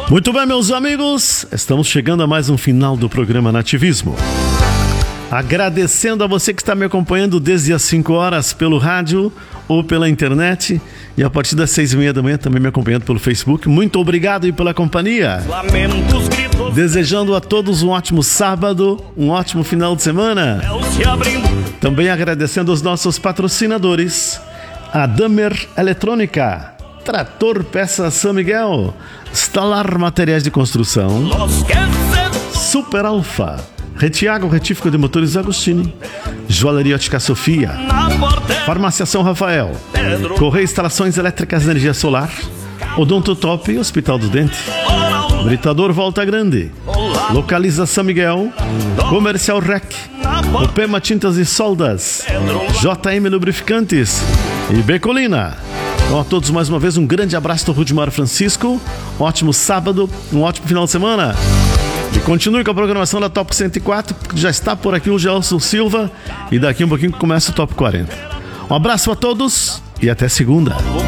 Muito bem, meus amigos, estamos chegando a mais um final do programa Nativismo. Agradecendo a você que está me acompanhando desde as 5 horas pelo rádio ou pela internet e a partir das 6:30 da manhã também me acompanhando pelo Facebook. Muito obrigado aí pela companhia. Desejando a todos um ótimo sábado, um ótimo final de semana. Também agradecendo os nossos patrocinadores, a Damer Eletrônica, Trator Peças São Miguel, Stalar Materiais de Construção, Super Alfa, Retiago Retífico de Motores Agostini, Joalheria Ótica Sofia, Farmácia São Rafael, Correia Instalações Elétricas de Energia Solar, Odonto Top e Hospital do Dente, Britador Volta Grande, Localiza São Miguel, Comercial Rec, Opema Tintas e Soldas, JM Lubrificantes e Becolina. Então a todos mais uma vez um grande abraço do Rudimar Francisco, um ótimo sábado, um ótimo final de semana. E continue com a programação da Top 104, que já está por aqui o Gelson Silva, e daqui um pouquinho começa o Top 40. Um abraço a todos e até segunda.